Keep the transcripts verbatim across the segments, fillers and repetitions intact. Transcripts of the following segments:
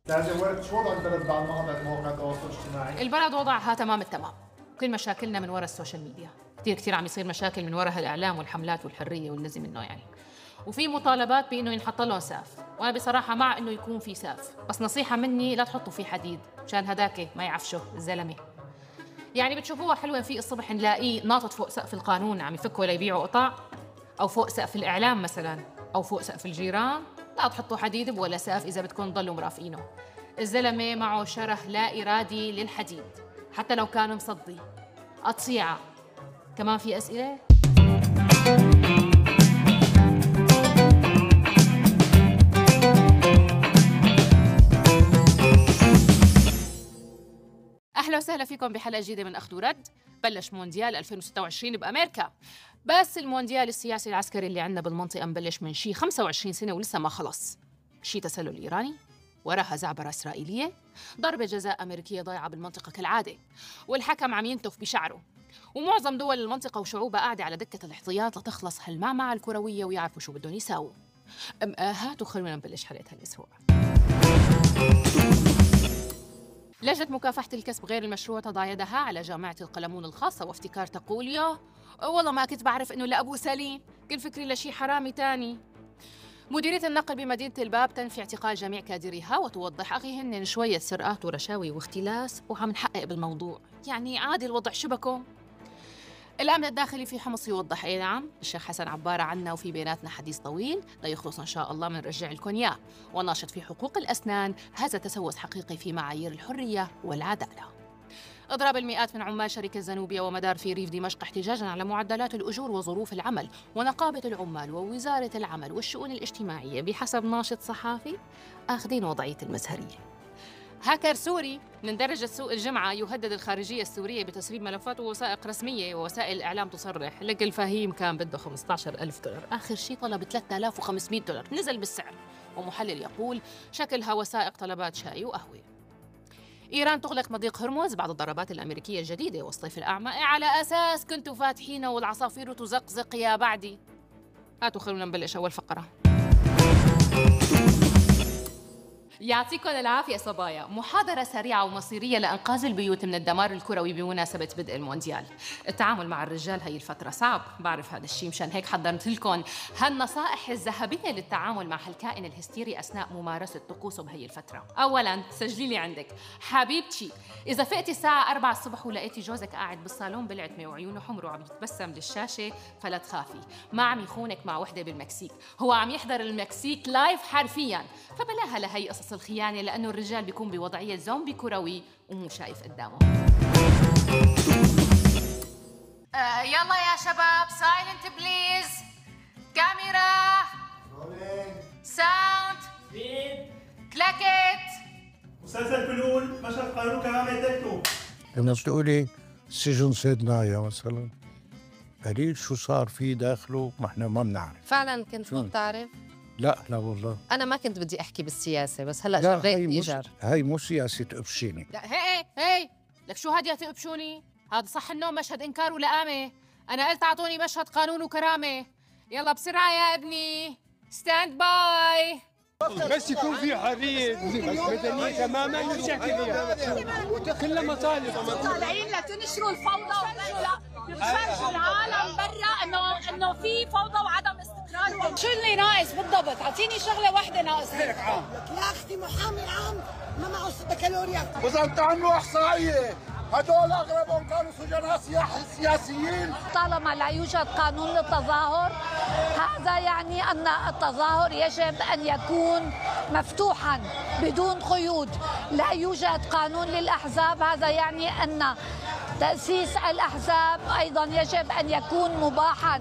استاذة ورد، شو وضع البلد بعد ما قطعت مواقع التواصل الاجتماعي؟ البلد وضعها تمام التمام. كل مشاكلنا من وراء السوشيال ميديا، كثير كثير عم يصير مشاكل من وراء الإعلام والحملات والحرية واللزم منه يعني. وفي مطالبات بإنه ينحط لهم سقف، وأنا بصراحة مع إنه يكون في سقف، بس نصيحة مني لا تحطوا فيه حديد مشان هداك ما يعفشه الزلمة. يعني بتشوفوها حلوة في الصبح نلاقيه ناطط فوق سقف القانون عم يفكوا ليبيعوا قطع، أو فوق سقف الإعلام مثلاً، أو فوق سقف الجيران. لا تحطوا حديد ولا سقف إذا بدكم تضلوا مرافقينه. الزلمة معه شره لا إرادي للحديد حتى لو كان مصدي. قطيعة. كمان في أسئلة؟ أهلا وسهلا فيكم بحلقة جديدة من أخذ ورد. بلش مونديال ألفين وستة وعشرين بأمريكا، بس المونديال السياسي العسكري اللي عندنا بالمنطقة مبلش من شي خمسة وعشرين سنة ولسه ما خلص. شي تسلل إيراني، وراها زعبرة إسرائيلية، ضربة جزاء أمريكية ضايعة بالمنطقة كالعادة، والحكم عم ينتف بشعره، ومعظم دول المنطقة وشعوبها قاعدة على دكة الاحتياط لتخلص هالمعمعة الكروية ويعرفوا شو بدهم يساووا. أم آه هاتوا خلونا نبلش حلقة هالأسبوع. لجنة مكافحة الكسب غير المشروع تضع يدها على جامعة القلمون الخاصة وافتكار تقول يا والله ما كنت بعرف إنه لأبو سليم، كل فكري لشي حرامي تاني. مديرية النقل بمدينة الباب تنفي اعتقال جميع كادريها وتوضح أخي هن شوية سرقات ورشاوي واختلاس وعم نحقق بالموضوع، يعني عادي الوضع شبكه. الأمن الداخلي في حمص يوضح أي نعم الشيخ حسن عبارة عنا وفي بيناتنا حديث طويل لا يخلص إن شاء الله من رجع لكم إياه. وناشط في حقوق الأسنان هذا تسوس حقيقي في معايير الحرية والعدالة. إضراب المئات من عمال شركة زنوبيا ومدار في ريف دمشق احتجاجاً على معدلات الأجور وظروف العمل، ونقابة العمال ووزارة العمل والشؤون الاجتماعية بحسب ناشط صحافي آخذين وضعية المزهرية. هاكر سوري من درجة سوء الجمعة يهدد الخارجية السورية بتسريب ملفات ووثائق رسمية، ووسائل الإعلام تصرح لك الفهيم كان بده خمسة عشر ألف دولار، آخر شيء طلب ثلاثة آلاف وخمسمئة دولار، نزل بالسعر. ومحلل يقول شكلها وثائق طلبات شاي وقهوة. إيران تغلق مضيق هرمز بعد الضربات الأمريكية الجديدة والصيف الأعمى على أساس كنتوا فاتحينه والعصافير تزقزق يا بعدي. هاتوا خلونا نبلش أول فقرة. يعطيكم العافية صبايا. محاضرة سريعة ومصيرية لإنقاذ البيوت من الدمار الكروي بمناسبة بدء المونديال. التعامل مع الرجال هي الفترة صعب، بعرف هذا الشيء، مشان هيك حضرت لكم هالنصائح الذهبية للتعامل مع هالكائن الهستيري أثناء ممارسة طقوسه بهي الفترة. أولاً سجلي لي عندك حبيبتي، إذا فقتي الساعة أربعة الصبح ولقيتي جوزك قاعد بالصالون بالعتمة وعيونه حمر وعم يتبسم للشاشة فلا تخافي، ما عم يخونك مع وحدة بالمكسيك، هو عم يحضر المكسيك لايف حرفيا. فبلاها لهي قصص الخيانة، لأنه الرجال بيكون بوضعية زومبي كروي ومو شايف قدامه. آه يلا يا شباب، سايلنت بليز، كاميرا ساوند كلاكت. مسلسل فلول مشهد قانون كمان تكتب. لما بتقولي سجن سيدنايا مثلا، قليل شو صار فيه داخله ما احنا ما بنعرف. فعلا كنت ما بتعرف؟ لا لا والله انا ما كنت بدي احكي بالسياسه، بس هلا لا، شغلت هي مش ايجار. هاي مو سياسه ابشيني. لا هي هي لك شو هادي تقبشوني؟ هذا صح النوم مشهد انكار ولئامه. انا قلت اعطوني مشهد قانون وكرامه. يلا بسرعه يا ابني، ستاند باي. بس يكون في حريه مدنيه تماما نرجع فيها كلها مطالب. طالعين لتنشروا الفوضى ولا بتفرجوا العالم برا انه انه في فوضى وعدم استقرار. شو اللي ناقص بالضبط؟ اعطيني شغله واحده ناقصه. يا اختي محامي عام ما معه بكالوريا. واذا انت عنه احصائيه هدول اغلبهم كانوا سجناء سياسيين. طالما لا يوجد قانون للتظاهر، هذا يعني ان التظاهر يجب ان يكون مفتوحا بدون قيود. لا يوجد قانون للاحزاب، هذا يعني ان تأسيس الأحزاب أيضاً يجب أن يكون مباحاً.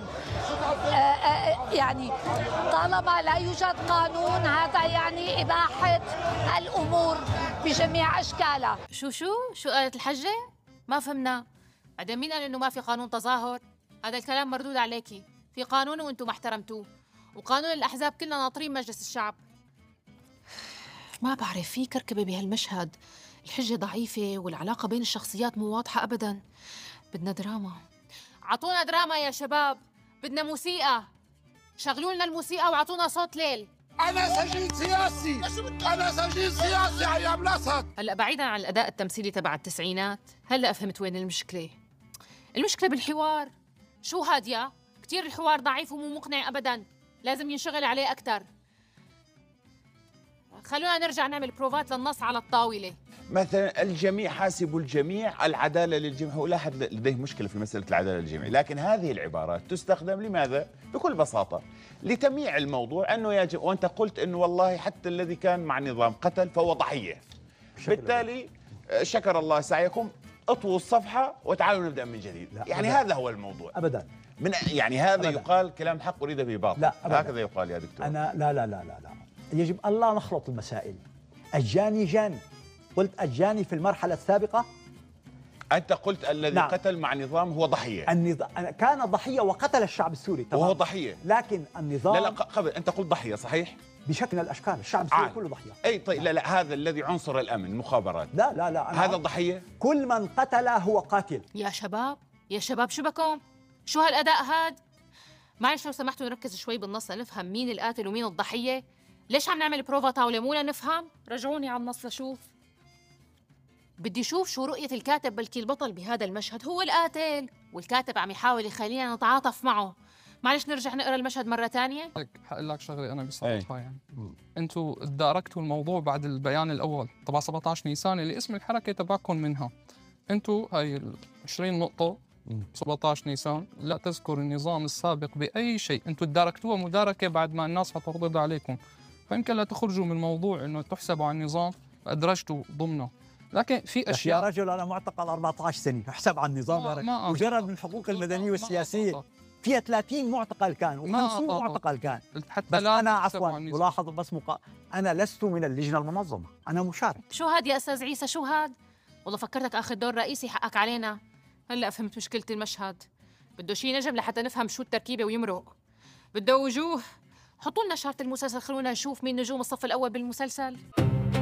يعني طالما لا يوجد قانون، هذا يعني إباحة الأمور بجميع أشكالها. شو شو شو قالت الحجة؟ ما فهمنا. بعدين مين قال إنه ما في قانون تظاهر؟ هذا الكلام مردود عليكي. في قانون وأنتم ما احترمتوه، وقانون الأحزاب كلنا ناطرين مجلس الشعب. ما بعرف، في كركبة بهالمشهد، الحجة ضعيفة والعلاقة بين الشخصيات مو واضحة أبداً. بدنا دراما، عطونا دراما يا شباب، بدنا موسيقى، شغلوا لنا الموسيقى وعطونا صوت ليل. انا سجين سياسي، انا سجين سياسي ايام الاسد. هلا بعيدا عن الاداء التمثيلي تبع التسعينات، هلا فهمت وين المشكله. المشكله بالحوار. شو هاديه؟ كثير الحوار ضعيف ومو مقنع ابدا، لازم ينشغل عليه اكثر. خلونا نرجع نعمل بروفات للنص على الطاوله. مثلا الجميع حاسب الجميع، العداله للجميع. هو لا أحد لديه مشكله في مساله العداله للجميع، لكن هذه العبارات تستخدم لماذا؟ بكل بساطه لتمييع الموضوع، انه يجب، وانت قلت انه والله حتى الذي كان مع النظام قتل فهو ضحيه. بالتالي شكر الله سعيكم، اطووا الصفحه وتعالوا نبدا من جديد. يعني أبداً. هذا هو الموضوع ابدا. من يعني هذا أبداً. يقال كلام حق اريد به باطل. لا أبداً. هكذا يقال يا دكتور. انا لا لا لا لا لا يجب ان لا نخلط المسائل. الجاني جاني، قلت الجاني في المرحله السابقه. انت قلت الذي نعم. قتل مع النظام هو ضحيه. النظام كان ضحيه وقتل الشعب السوري طبعا. وهو ضحيه، لكن النظام لا لا قبل انت قلت ضحيه صحيح؟ بشكل من الاشكال، الشعب السوري كله ضحيه. اي طيب لا لا هذا الذي عنصر الامن المخابرات. لا لا لا هذا ضحيه؟ كل من قتل هو قاتل. يا شباب يا شباب شو بكم؟ شو هالاداء هاد؟ معلش لو سمحتوا نركز شوي بالنص لنفهم مين القاتل ومين الضحيه. ليش عم نعمل بروفا طاوله مو لنفهم؟ رجعوني على النص لشوف. بدي اشوف شو رؤيه الكاتب، بلكي البطل بهذا المشهد هو القاتل والكاتب عم يحاول يخلينا نتعاطف معه. معلش نرجع نقرا المشهد مره ثانيه. حقول لك شغله انا بصراحه يعني انتم تداركتوا الموضوع بعد البيان الاول تبع سبعة عشر نيسان اللي اسم الحركه تبعكم منها. انتم هاي ال عشرين نقطه سبعة عشر نيسان لا تذكر النظام السابق باي شيء، انتم تداركتوها مداركه بعد ما الناس حتغضب عليكم، فيمكن لا تخرجوا من موضوع انه تحسبوا على النظام ادرجتوا ضمنه. لكن في اشياء يا رجل انا معتقل أربعة عشر سنه، احسب على النظام مجرد من الحقوق المدنيه والسياسيه. فيها ثلاثين معتقل كان وخمسين معتقل كان. حتى بس لا انا عفوا ولاحظ بس مقا... انا لست من اللجنه المنظمه، انا مشارك. شو هاد يا استاذ عيسى شو هاد؟ والله فكرتك اخذ دور رئيسي حقك علينا. هلا فهمت مشكله المشهد. بده شي نجم لحتى نفهم شو التركيبه ويمرق. بده وجوه. حطوا لنا شارة المسلسل خلونا نشوف مين نجوم الصف الاول بالمسلسل.